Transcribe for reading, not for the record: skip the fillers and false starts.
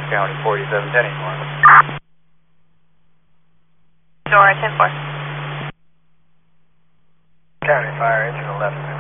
County 4710 anymore. Door 10-4. County Fire, engine 11.